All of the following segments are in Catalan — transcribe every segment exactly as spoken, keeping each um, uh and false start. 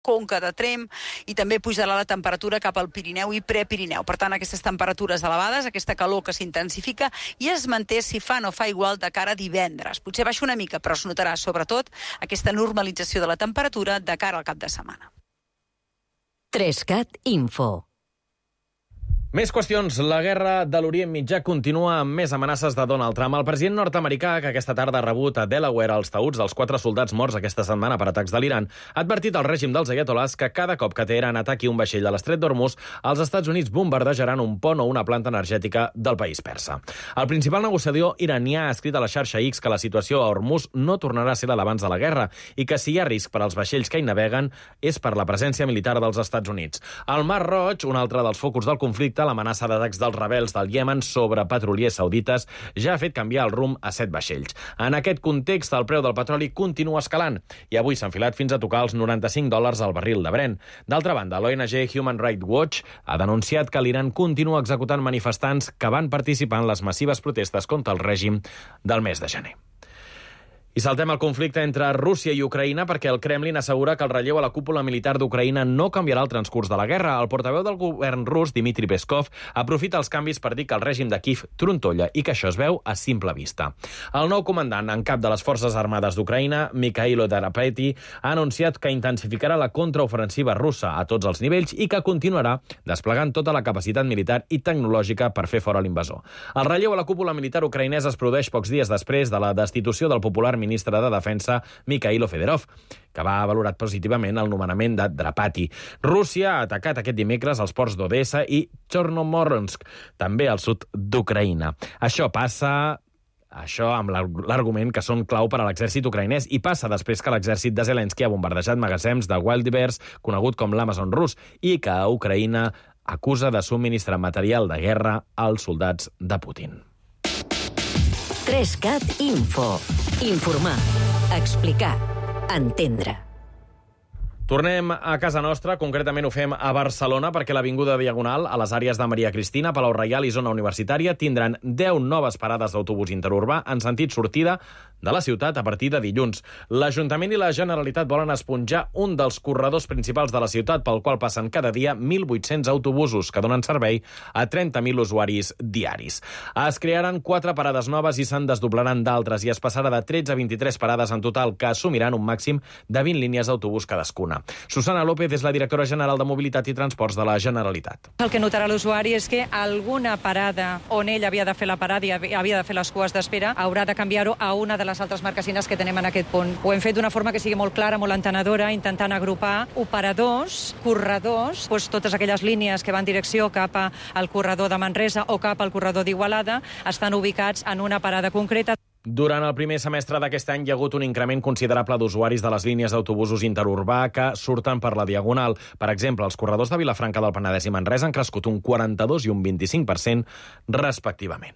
Conca de Tremp, i també pujarà la temperatura cap al Pirineu i Prepirineu. Per tant, aquestes temperatures elevades, aquesta calor que s'intensifica i es manté si fa no fa igual de cara a divendres. Potser baixa una mica, però es notarà sobretot aquesta normalització de la temperatura de cara al cap de setmana. Trescat Info. Més qüestions. La guerra de l'Orient Mitjà continua amb més amenaces de Donald Trump. El president nord-americà, que aquesta tarda ha rebut a Delaware els taüts dels quatre soldats morts aquesta setmana per atacs de l'Iran, ha advertit al règim dels ayatolás que cada cop que Teheran ataqui un vaixell a l'estret d'Hormuz, els Estats Units bombardejaran un pont o una planta energètica del país persa. El principal negociador iranià ha escrit a la xarxa X que la situació a Hormuz no tornarà a ser la d'abans de la guerra i que si hi ha risc per als vaixells que hi naveguen és per la presència militar dels Estats Units. Al Mar Roig, un altre dels focus del conflicte, l'amenaça d'atacs dels rebels del Iemen sobre petroliers saudites ja ha fet canviar el rumb a set vaixells. En aquest context, el preu del petroli continua escalant i avui s'ha enfilat fins a tocar els noranta-cinc dòlars al barril de Brent. D'altra banda, l'O N G Human Rights Watch ha denunciat que l'Iran continua executant manifestants que van participar en les massives protestes contra el règim del mes de gener. I saltem al conflicte entre Rússia i Ucraïna perquè el Kremlin assegura que el relleu a la cúpula militar d'Ucraïna no canviarà el transcurs de la guerra. El portaveu del govern rus, Dmitry Peskov, aprofita els canvis per dir que el règim de Kiev trontolla i que això es veu a simple vista. El nou comandant en cap de les Forces Armades d'Ucraïna, Mikhailo Darapeti, ha anunciat que intensificarà la contraofensiva russa a tots els nivells i que continuarà desplegant tota la capacitat militar i tecnològica per fer fora l'invasor. El relleu a la cúpula militar ucraïnesa es produeix pocs dies després de la destitució del popular ministre de Defensa Mikhailo Fedorov, que va valorar positivament el nomenament de Drapati. Rússia ha atacat aquest dimecres els ports d'Odessa i Chornomorsk, també al sud d'Ucraïna. Això passa... Això amb l'argument que són clau per a l'exèrcit ucraïnès i passa després que l'exèrcit de Zelensky ha bombardejat magatzems de Wildberries, conegut com l'Amazon rus, i que a Ucraïna acusa de subministrar material de guerra als soldats de Putin. Trescat Info. Informar, explicar, entendre. Tornem a casa nostra, concretament ho fem a Barcelona, perquè l'Avinguda Diagonal, a les àrees de Maria Cristina, Palau Reial i Zona Universitària, tindran deu noves parades d'autobús interurbà en sentit sortida de la ciutat a partir de dilluns. L'Ajuntament i la Generalitat volen esponjar un dels corredors principals de la ciutat pel qual passen cada dia mil vuit-cents autobusos que donen servei a trenta mil usuaris diaris. Es crearan quatre parades noves i se'n desdoblaran d'altres i es passarà de tretze a vint-i-tres parades en total que assumiran un màxim de vint línies d'autobús cadascuna. Susana López és la directora general de Mobilitat i Transports de la Generalitat. El que notarà l'usuari és que alguna parada on ell havia de fer la parada i havia de fer les cues d'espera haurà de canviar-ho a una de les altres marquesines que tenim en aquest punt. Ho hem fet d'una forma que sigui molt clara, molt entenedora, intentant agrupar operadors, corredors, doncs totes aquelles línies que van direcció cap al corredor de Manresa o cap al corredor d'Igualada estan ubicats en una parada concreta. Durant el primer semestre d'aquest any hi ha hagut un increment considerable d'usuaris de les línies d'autobusos interurbà que surten per la Diagonal. Per exemple, els corredors de Vilafranca del Penedès i Manresa han crescut un quaranta-dos i un vint-i-cinc per cent respectivament.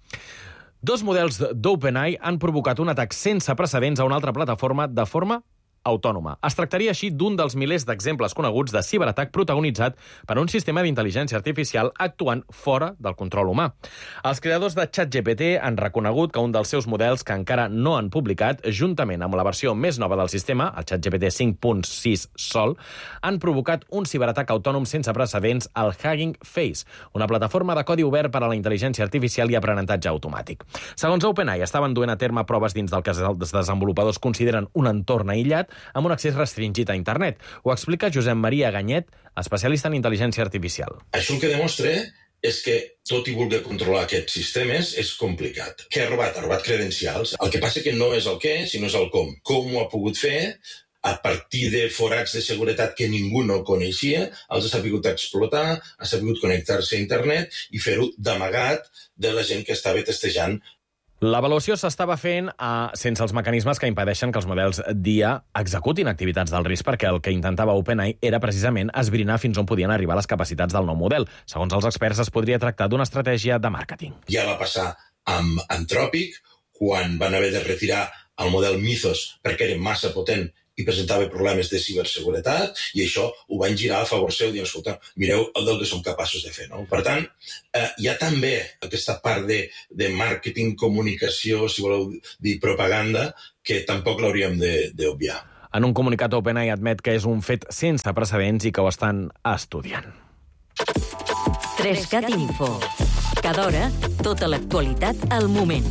Dos models d'OpenAI han provocat un atac sense precedents a una altra plataforma de forma autònoma. Es tractaria així d'un dels milers d'exemples coneguts de ciberatac protagonitzat per un sistema d'intel·ligència artificial actuant fora del control humà. Els creadors de ChatGPT han reconegut que un dels seus models, que encara no han publicat, juntament amb la versió més nova del sistema, el ChatGPT cinc punt sis Sol, han provocat un ciberatac autònom sense precedents al Hugging Face, una plataforma de codi obert per a la intel·ligència artificial i aprenentatge automàtic. Segons OpenAI, estaven duent a terme proves dins del que els desenvolupadors consideren un entorn aïllat amb un accés restringit a internet. Ho explica Josep Maria Ganyet, especialista en intel·ligència artificial. Això el que demostra és que tot i voler controlar aquests sistemes és complicat. Què ha robat? Ha robat credencials. El que passa que no és el què, sinó és el com. Com ho ha pogut fer? A partir de forats de seguretat que ningú no coneixia, els ha sabut explotar, ha sabut connectar-se a internet i fer-ho d'amagat de la gent que estava testejant. L'avaluació s'estava fent eh, sense els mecanismes que impedeixen que els models d'I A executin activitats del risc, perquè el que intentava OpenAI era precisament esbrinar fins on podien arribar les capacitats del nou model. Segons els experts, es podria tractar d'una estratègia de màrqueting. Ja va passar amb Anthropic, quan van haver de retirar el model Mythos perquè era massa potent i presentava problemes de ciberseguretat, i això ho van girar a favor seu, dient, escolta, mireu el del que som capaços de fer. No? Per tant, eh, hi ha també aquesta part de, de màrqueting, comunicació, si voleu dir propaganda, que tampoc l'hauríem d'obviar. En un comunicat, OpenAI admet que és un fet sense precedents i que ho estan estudiant. tres cat Info. Cada hora, tota l'actualitat al moment.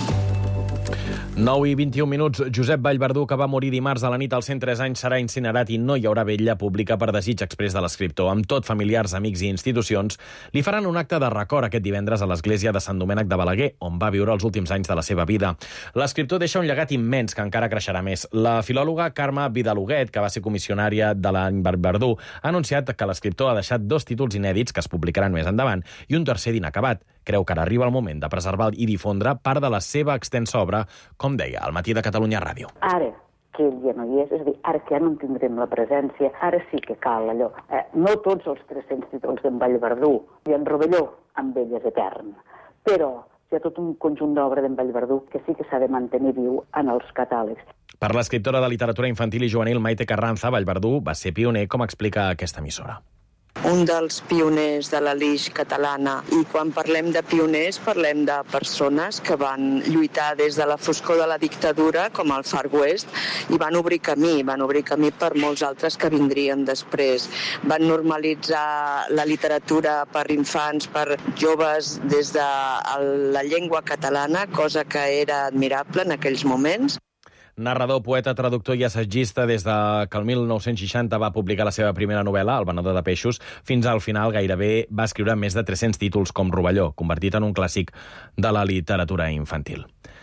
nou i vint-i-un minuts. Josep Vallverdú, que va morir dimarts a la nit als cent tres anys, serà incinerat i no hi haurà vetlla pública per desig exprés de l'escriptor. Amb tot, familiars, amics i institucions li faran un acte de record aquest divendres a l'església de Sant Domènec de Balaguer, on va viure els últims anys de la seva vida. L'escriptor deixa un llegat immens que encara creixerà més. La filòloga Carme Vidaluguet, que va ser comissionària de l'any Vallverdú, ha anunciat que l'escriptor ha deixat dos títols inèdits que es publicaran més endavant i un tercer d'inacabat. Creu que ara arriba el moment de preservar i difondre part de la seva extensa obra, com deia al Matí de Catalunya Ràdio. Ara que ell ja no hi és, és a dir, ara que ja no en tindrem la presència, ara sí que cal allò. Eh, no tots els tres-cents títols d'en Vallverdú i en Rovelló amb ell és etern, però hi ha tot un conjunt d'obra d'en Vallverdú que sí que s'ha de mantenir viu en els catàlegs. Per l'escriptora de literatura infantil i juvenil Maite Carranza, Vallverdú va ser pioner, com explica aquesta emissora. Un dels pioners de la Lis catalana. I quan parlem de pioners, parlem de persones que van lluitar des de la foscor de la dictadura, com el Far West, i van obrir camí, van obrir camí per molts altres que vindrien després. Van normalitzar la literatura per infants, per joves, des de la llengua catalana, cosa que era admirable en aquells moments. Narrador, poeta, traductor i assagista, des de que el mil nou-cents seixanta va publicar la seva primera novel·la, El venedor de peixos, fins al final gairebé va escriure més de tres-cents títols com Rovelló, convertit en un clàssic de la literatura infantil.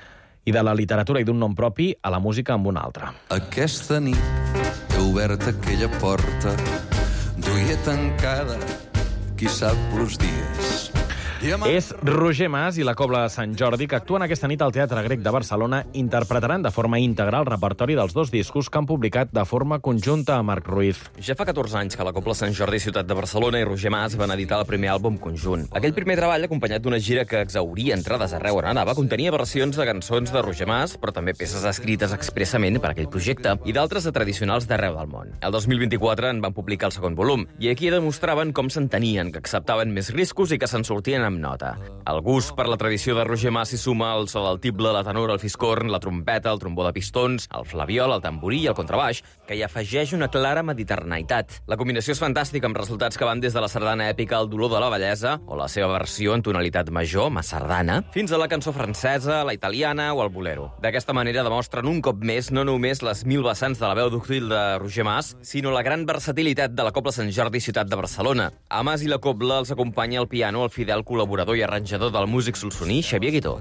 I de la literatura i d'un nom propi a la música amb una altra. Aquesta nit he obert aquella porta, duia tancada, qui sap los dies. És Roger Mas i la Cobla de Sant Jordi, que actuen aquesta nit al Teatre Grec de Barcelona, interpretaran de forma íntegra el repertori dels dos discos que han publicat de forma conjunta a Marc Ruiz. Ja fa catorze anys que la Cobla Sant Jordi Ciutat de Barcelona i Roger Mas van editar el primer àlbum conjunt. Aquell primer treball, acompanyat d'una gira que exhauria entrades arreu on anava, contenia versions de cançons de Roger Mas, però també peces escrites expressament per aquell projecte, i d'altres de tradicionals d'arreu del món. El dos mil vint-i-quatre en van publicar el segon volum, i aquí demostraven com s'entenien, que acceptaven més riscos i que se'n sortien amb nota. El gust per la tradició de Roger Mas s'hi suma el so del tible, la tenora, el fiscorn, la trompeta, el trombó de pistons, el flabiol, el tamborí i el contrabaix, que hi afegeix una clara mediterraneïtat. La combinació és fantàstica, amb resultats que van des de la sardana èpica El dolor de la bellesa, o la seva versió en tonalitat major, ma sardana, fins a la cançó francesa, la italiana o el bolero. D'aquesta manera demostren un cop més no només les mil vessants de la veu dúctil de Roger Mas, sinó la gran versatilitat de la Cobla Sant Jordi Ciutat de Barcelona. A Mas i la Cobla els acompanya al piano el fidel col·laborador i arranjador del músic solsoní Xavier Guitó.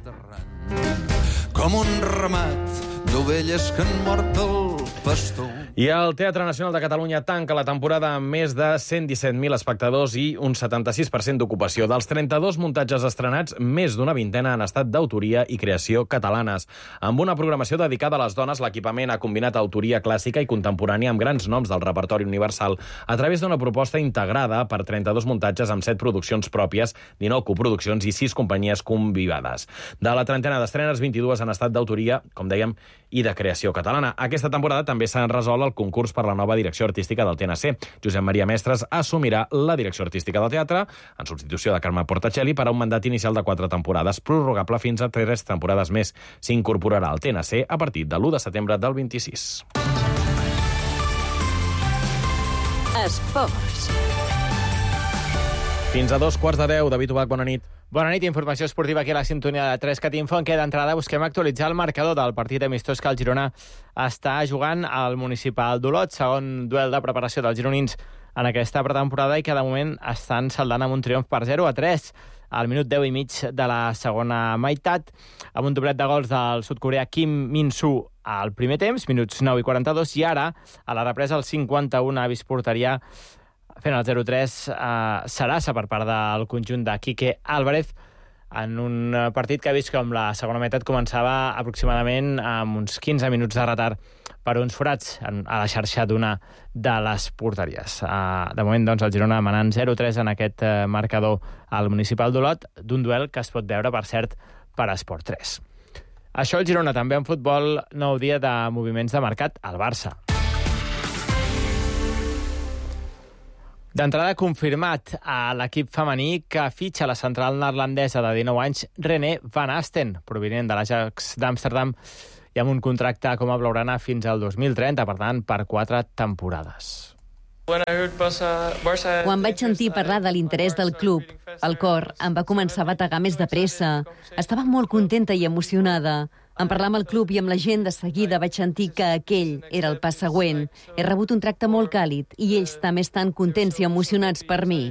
Com un ramat d'ovelles que han mort el pastor. I el Teatre Nacional de Catalunya tanca la temporada amb més de cent disset mil espectadors i un setanta-sis per cent d'ocupació. Dels trenta-dos muntatges estrenats, més d'una vintena han estat d'autoria i creació catalanes. Amb una programació dedicada a les dones, l'equipament ha combinat autoria clàssica i contemporània amb grans noms del repertori universal a través d'una proposta integrada per trenta-dos muntatges amb set produccions pròpies, dinou coproduccions i sis companyies convivades. De la trentena d'estrenes, vint-i-dues han estat d'autoria, com dèiem, i de creació catalana. Aquesta temporada també s'ha resolt el concurs per la nova direcció artística del T N C. Josep Maria Mestres assumirà la direcció artística del teatre en substitució de Carme Portacelli per a un mandat inicial de quatre temporades, prorrogable fins a tres temporades més. S'incorporarà al T N C a partir de l'u de setembre del vint-i-sis. Esports. Fins a dos quarts de deu. David Ubach, bona nit. Bona nit, informació esportiva aquí a la sintonia de tres cat Info, en què d'entrada busquem actualitzar el marcador del partit amistós que el Girona està jugant al Municipal d'Olot, segon duel de preparació dels gironins en aquesta pretemporada i que de moment estan saldant amb un triomf per zero a tres al minut deu i mig de la segona meitat, amb un doblet de gols del sud-coreà Kim Min-soo al primer temps, minuts nou i quaranta-dos, i ara, a la represa, el cinquanta-u, ha vist porteria fent el zero tres a eh, Sarasa per part del conjunt de Quique Álvarez en un partit que ha vist com la segona meitat començava aproximadament amb uns quinze minuts de retard per uns forats a la xarxa d'una de les porteries. Eh, de moment, doncs, el Girona manant zero tres en aquest eh, marcador al Municipal d'Olot, d'un duel que es pot veure, per cert, per Esport tres. Això el Girona, també en futbol, nou dia de moviments de mercat al Barça. D'entrada, confirmat a l'equip femení que fitxa la central neerlandesa de dinou anys René van Asten, provinent de l'Ajax d'Amsterdam i amb un contracte com a blaugrana fins al dos mil trenta, per tant, per quatre temporades. Quan vaig sentir parlar de l'interès del club, el cor em va començar a bategar més de pressa. Estava molt contenta i emocionada. En parlar amb el club i amb la gent, de seguida vaig sentir que aquell era el pas següent. He rebut un tracte molt càlid i ells també estan contents i emocionats per mi.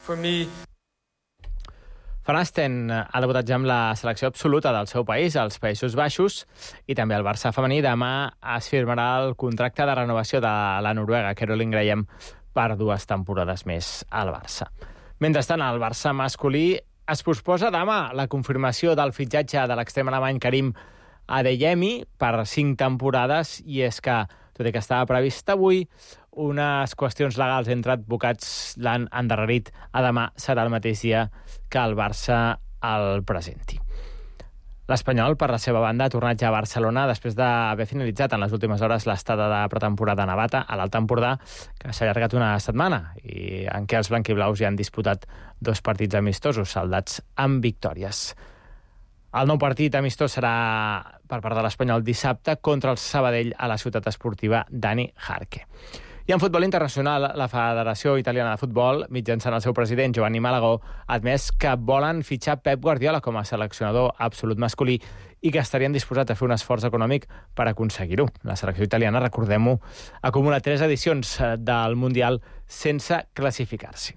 Van Asten ha debutat ja amb la selecció absoluta del seu país, als Països Baixos, i també el Barça femení. Demà es firmarà el contracte de renovació de la noruega, Caroline Graham, per dues temporades més al Barça. Mentrestant, el Barça masculí es posposa demà la confirmació del fitxatge de l'extrem alemany Karim Adeyemi per cinc temporades, i és que, tot i que estava previst avui, unes qüestions legals entre advocats l'han endarrerit a demà. Serà el mateix dia que el Barça el presenti. L'Espanyol, per la seva banda, ha tornat ja a Barcelona després d'haver finalitzat en les últimes hores l'estada de pretemporada a Navata, a l'Alt Empordà, que s'ha allargat una setmana i en què els blanquiblaus ja han disputat dos partits amistosos, saldats amb victòries. El nou partit amistós serà per part de l'Espanyol dissabte contra el Sabadell a la ciutat esportiva Dani Jarque. I en futbol internacional, la Federació Italiana de Futbol, mitjançant el seu president, Giovanni Malagò, ha admès que volen fitxar Pep Guardiola com a seleccionador absolut masculí i que estarien disposats a fer un esforç econòmic per aconseguir-ho. La selecció italiana, recordem-ho, acumula tres edicions del Mundial sense classificar-s'hi.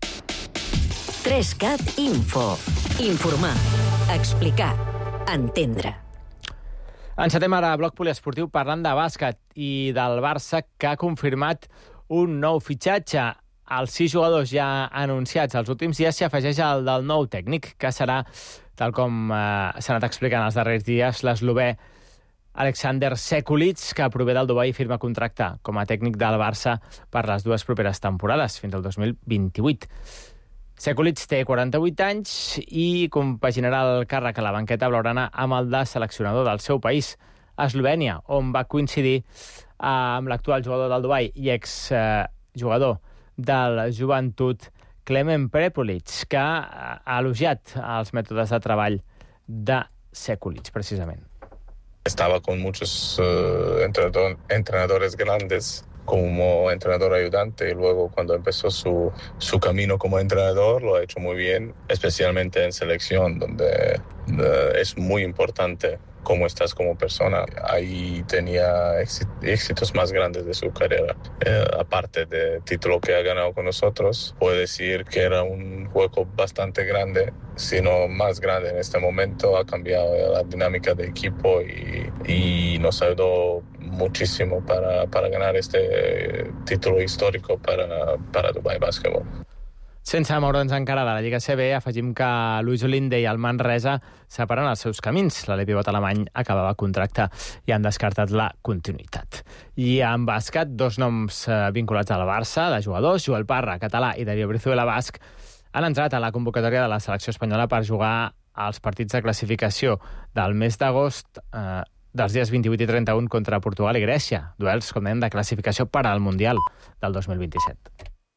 tres cat Info. Informar, explicar, entendre. Encetem ara bloc poliesportiu parlant de bàsquet i del Barça, que ha confirmat un nou fitxatge. Els sis jugadors ja anunciats els últims dies s'hi afegeix el del nou tècnic, que serà, tal com eh, s'ha anat explicant els darrers dies, l'eslovè Alexander Sekulic, que prové del Dubai i firma contracte com a tècnic del Barça per les dues properes temporades, fins al dos mil vint-i-vuit. Sekulic té quaranta-vuit anys i compaginarà el càrrec a la banqueta blaugrana amb el de seleccionador del seu país, Eslovènia, on va coincidir amb l'actual jugador del Dubai i exjugador del Joventut, Klemen Prepelic, que ha elogiat els mètodes de treball de Sekulic, precisament. Estaba con muchos uh, entrenador, entrenadores grandes como entrenador ayudante, y luego cuando empezó su, su camino como entrenador lo ha hecho muy bien, especialmente en selección, donde uh, es muy importante cómo estás como persona. Ahí tenía éxitos más grandes de su carrera. Eh, aparte del título que ha ganado con nosotros, puedo decir que era un juego bastante grande, sino más grande en este momento. Ha cambiado la dinámica del equipo y, y nos ayudó muchísimo para, para ganar este título histórico para, para Dubai Basketball. Sense moure'ns encara de la Lliga C B, afegim que Luis Olinde i el Manresa separen els seus camins. L'ale pivot alemany acabava contracte i han descartat la continuïtat. I en bàsquet, dos noms vinculats al Barça, de jugadors, Joel Parra, català, i Darío Brizuela, basc, han entrat a la convocatòria de la selecció espanyola per jugar als partits de classificació del mes d'agost, eh, dels dies vint-i-vuit i trenta-un contra Portugal i Grècia. Duels, com dèiem, de classificació per al Mundial del dos mil vint-i-set.